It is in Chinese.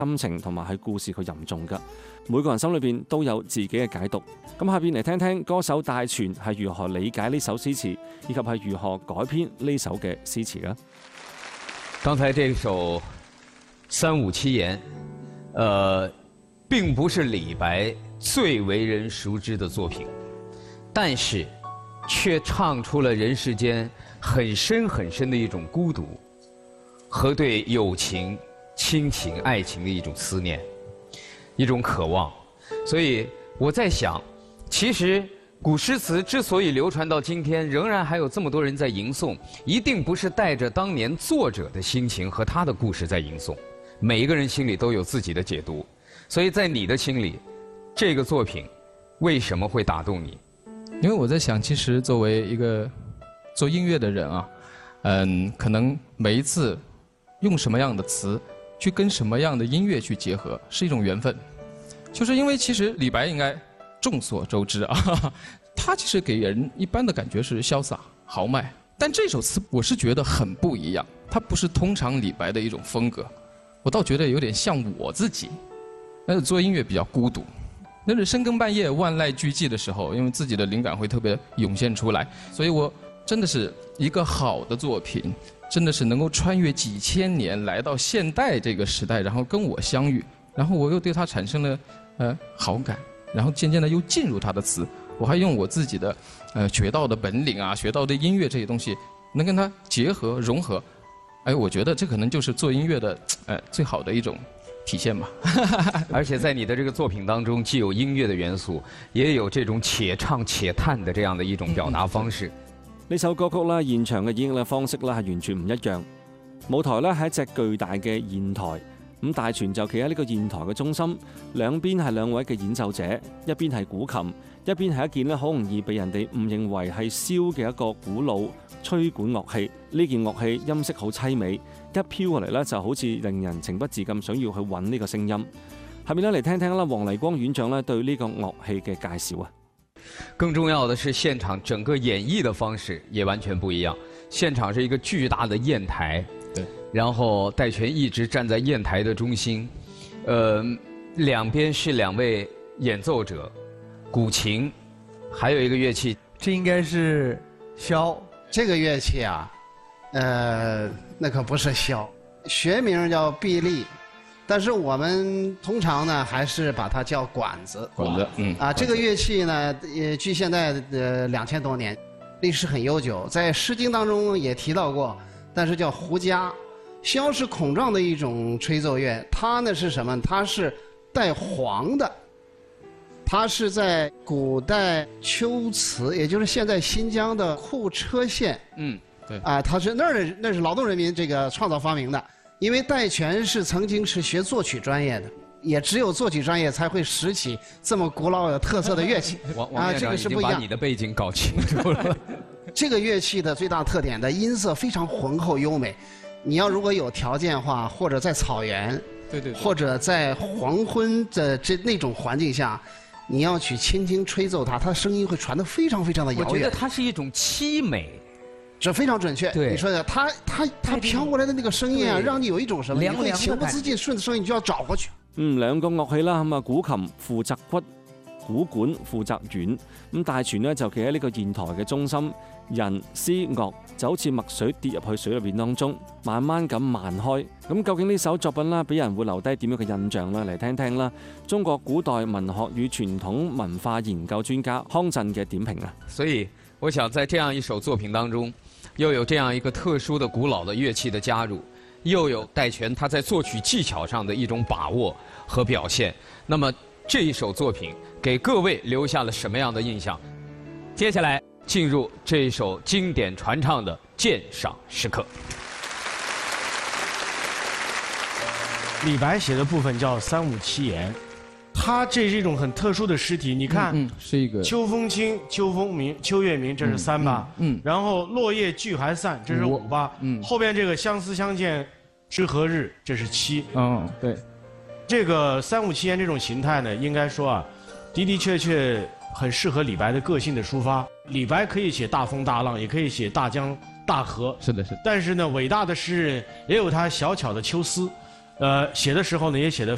心情同埋係故事佢吟誦㗎。每個人心裏邊都有自己嘅解讀。咁下邊嚟聽聽歌手戴荃係如何理解呢首詩詞，以及係如何改編呢首嘅詩詞啦。 剛才這首三五七言，並不是李白最為人熟知的作品，但是卻唱出了人世間很深很深的一種孤獨和對友情、親情、愛情的一種思念，一種渴望。所以我在想，其實古詩詞之所以流傳到今天，仍然還有這麼多人在吟誦，一定不是帶着當年作者的心情和他的故事在吟誦，每一個人心裡都有自己的解讀。所以在你的心裡，這個作品為什麼會打動你？ 因為我在想，其實作為一個做音樂的人啊，可能每一次用什麼樣的詞去跟什麼樣的音樂去結合，是一種緣分。就是因為其實李白應該眾所周知啊，他其實給人一般的感覺是瀟灑豪邁，但這首詞我是覺得很不一樣，它不是通常李白的一種風格，我倒覺得有點像我自己。但是做音樂比較孤獨，那是深更半夜萬籟俱寂的時候，因為自己的靈感會特別湧現出來，所以我真的是一個好的作品，真的是能夠穿越幾千年來到現代這個時代，然後跟我相遇，然後我又對它產生了好感，然後漸漸的又進入它的詞，我還用我自己的學到的本領啊，學到的音樂這些東西，能跟它結合融合，哎，我覺得這可能就是做音樂的最好的一種體現吧。 而且在你的這個作品當中，既有音樂的元素，也有這種且唱且嘆的這樣的一種表達方式。 呢首歌曲啦，現場嘅演繹方式啦係完全唔一樣。舞台咧係一隻巨大嘅硯台，咁戴荃就企喺呢個硯台嘅中心，兩邊係兩位嘅演奏者，一邊係古琴，一邊係一件咧好容易被人哋誤認為係簫嘅一個古老吹管樂器。呢件樂器音色好凄美，一飄過嚟咧就好似令人情不自禁想要去揾呢個聲音。下面咧嚟聽聽啦，黃黎光院長咧對呢個樂器嘅介紹啊。 更重要的是，現場整個演繹的方式也完全不一樣。現場是一個巨大的硯台， 對， 然後戴荃一直站在硯台的中心，兩邊是兩位演奏者，古琴，還有一個樂器， 這應該是簫。 這個樂器啊，那可不是簫，學名叫篦篥。但是我們通常呢，還是把它叫管子。 管子， 這個樂器呢，距現在2000多年，歷史很悠久，在《詩經》當中也提到過，但是叫胡笳。簫是孔狀的一種吹奏樂，它呢是什麼？它是帶簧的，它是在古代龜茲，也就是現在新疆的庫車縣。 對。 它是那是勞動人民這個創造發明的。因為戴荃是曾經是學作曲專業的，也只有作曲專業才會拾起這麼古老有特色的樂器。 王院長已經把你的背景搞清楚了。 這個樂器的最大特點的音色非常渾厚優美，你要如果有條件的話，或者在草原， 對， 或者在黃昏的那種環境下，你要去輕輕吹奏它，它的聲音會傳得非常非常的遙遠。 我覺得它是一種淒美。 這非常準確， 對， 你說的，它飄過來的那個聲音啊，讓你有一種什麼，你會情不自禁順着聲音就要找過去。 兩個樂器啦，咁啊古琴負責骨，古管負責弦。咁戴荃呢就企喺呢個硯台嘅中心，人詩樂就好似墨水跌入去水裏邊當中，慢慢咁漫開。咁究竟呢首作品啦，俾人會留低點樣嘅印象啦？嚟聽聽啦，中國古代文學與傳統文化研究專家康震嘅點評啊。 所以我想在這樣一首作品當中，又有這樣一個特殊的古老的樂器的加入，又有戴荃他在作曲技巧上的一種把握和表現。那麼這一首作品給各位留下了什麼樣的印象？接下來進入這一首經典傳唱的鑑賞時刻。 李白寫的部分叫三五七言，它這是一種很特殊的詩體。你看， 是一個秋風清，秋風明，秋月明，這是3吧？然後落葉聚還散，這是5吧？後邊這個相思相見知何日，這是7。 對。 這個三五七言這種形態呢，應該說啊，的的確確很適合李白的個性的抒發。李白可以寫大風大浪，也可以寫大江大河。 是的，是的。 但是呢，偉大的詩人也有他小巧的秋思，寫的時候呢，也寫得